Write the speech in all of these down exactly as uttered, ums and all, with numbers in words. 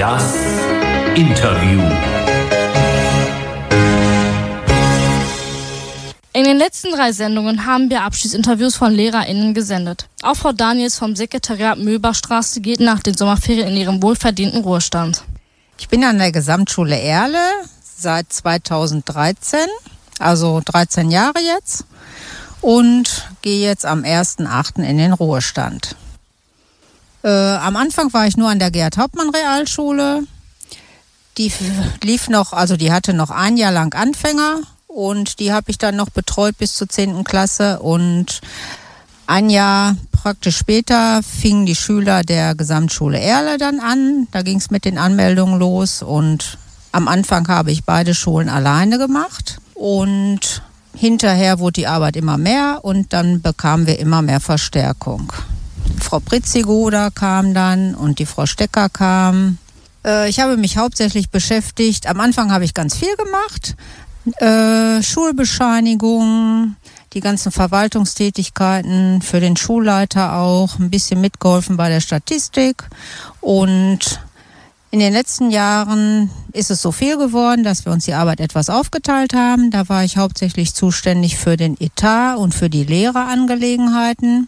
Das Interview. In den letzten drei Sendungen haben wir Abschiedsinterviews von LehrerInnen gesendet. Auch Frau Daniels vom Sekretariat Mühlbachstraße geht nach den Sommerferien in ihrem wohlverdienten Ruhestand. Ich bin an der Gesamtschule Erle seit zweitausenddreizehn, also dreizehn Jahre jetzt, und gehe jetzt am ersten achten in den Ruhestand. Äh, am Anfang war ich nur an der Gerhard-Hauptmann-Realschule. Die lief noch, also die hatte noch ein Jahr lang Anfänger. Und die habe ich dann noch betreut bis zur zehnten Klasse. Und ein Jahr praktisch später fingen die Schüler der Gesamtschule Erle dann an. Da ging es mit den Anmeldungen los. Und am Anfang habe ich beide Schulen alleine gemacht. Und hinterher wurde die Arbeit immer mehr. Und dann bekamen wir immer mehr Verstärkung. Frau Pritzigoda kam dann und die Frau Stecker kam. Äh, ich habe mich hauptsächlich beschäftigt. Am Anfang habe ich ganz viel gemacht. Äh, Schulbescheinigungen, die ganzen Verwaltungstätigkeiten für den Schulleiter auch, ein bisschen mitgeholfen bei der Statistik. Und in den letzten Jahren ist es so viel geworden, dass wir uns die Arbeit etwas aufgeteilt haben. Da war ich hauptsächlich zuständig für den Etat und für die Lehrerangelegenheiten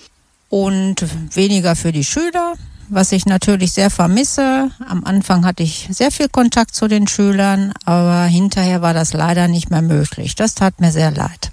und weniger für die Schüler. Was ich natürlich sehr vermisse. Am Anfang hatte ich sehr viel Kontakt zu den Schülern, aber hinterher war das leider nicht mehr möglich. Das tat mir sehr leid.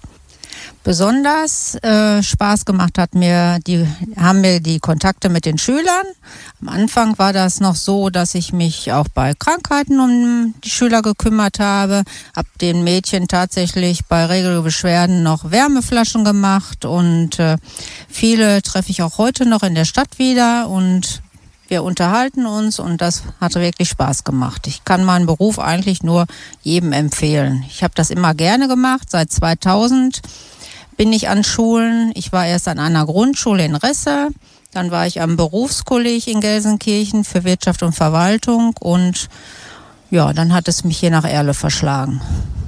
Besonders äh, Spaß gemacht hat mir die, haben mir die Kontakte mit den Schülern. Am Anfang war das noch so, dass ich mich auch bei Krankheiten um die Schüler gekümmert habe. Hab den Mädchen tatsächlich bei Regelbeschwerden noch Wärmeflaschen gemacht und äh, viele treffe ich auch heute noch in der Stadt wieder und wir unterhalten uns und das hat wirklich Spaß gemacht. Ich kann meinen Beruf eigentlich nur jedem empfehlen. Ich habe das immer gerne gemacht. Seit zweitausend bin ich an Schulen. Ich war erst an einer Grundschule in Resse, dann war ich am Berufskolleg in Gelsenkirchen für Wirtschaft und Verwaltung und ja, dann hat es mich hier nach Erle verschlagen.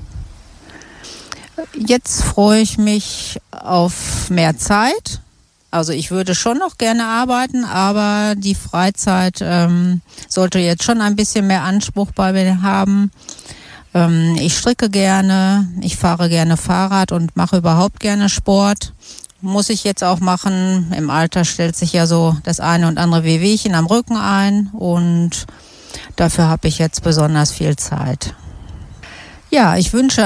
Jetzt freue ich mich auf mehr Zeit. Also ich würde schon noch gerne arbeiten, aber die Freizeit ähm, sollte jetzt schon ein bisschen mehr Anspruch bei mir haben. Ähm, ich stricke gerne, ich fahre gerne Fahrrad und mache überhaupt gerne Sport. Muss ich jetzt auch machen. Im Alter stellt sich ja so das eine und andere Wehwehchen am Rücken ein und dafür habe ich jetzt besonders viel Zeit. Ja, ich wünsche